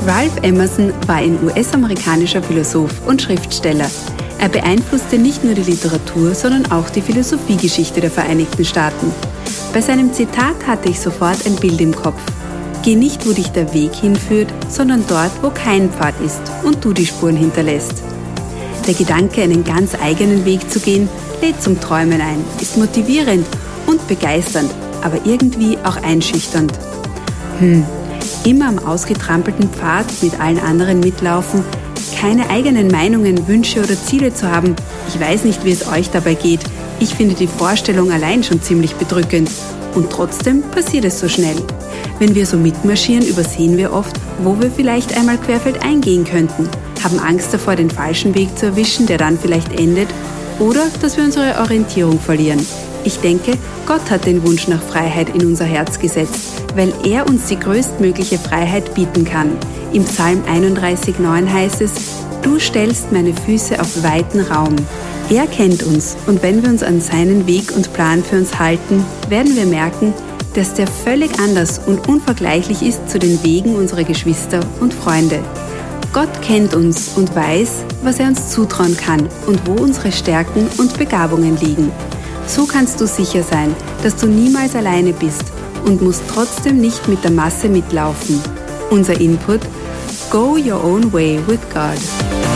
Ralph Emerson war ein US-amerikanischer Philosoph und Schriftsteller. Er beeinflusste nicht nur die Literatur, sondern auch die Philosophiegeschichte der Vereinigten Staaten. Bei seinem Zitat hatte ich sofort ein Bild im Kopf. Geh nicht, wo dich der Weg hinführt, sondern dort, wo kein Pfad ist und du die Spuren hinterlässt. Der Gedanke, einen ganz eigenen Weg zu gehen, lädt zum Träumen ein, ist motivierend und begeisternd, aber irgendwie auch einschüchternd. Immer am ausgetrampelten Pfad mit allen anderen mitlaufen, keine eigenen Meinungen, Wünsche oder Ziele zu haben. Ich weiß nicht, wie es euch dabei geht. Ich finde die Vorstellung allein schon ziemlich bedrückend. Und trotzdem passiert es so schnell. Wenn wir so mitmarschieren, übersehen wir oft, wo wir vielleicht einmal querfeldein gehen könnten, haben Angst davor, den falschen Weg zu erwischen, der dann vielleicht endet, oder dass wir unsere Orientierung verlieren. Ich denke, Gott hat den Wunsch nach Freiheit in unser Herz gesetzt, weil er uns die größtmögliche Freiheit bieten kann. Im Psalm 31,9 heißt es: Du stellst meine Füße auf weiten Raum. Er kennt uns, und wenn wir uns an seinen Weg und Plan für uns halten, werden wir merken, dass der völlig anders und unvergleichlich ist zu den Wegen unserer Geschwister und Freunde. Gott kennt uns und weiß, was er uns zutrauen kann und wo unsere Stärken und Begabungen liegen. So kannst du sicher sein, dass du niemals alleine bist und musst trotzdem nicht mit der Masse mitlaufen. Unser Input: Go your own way with God.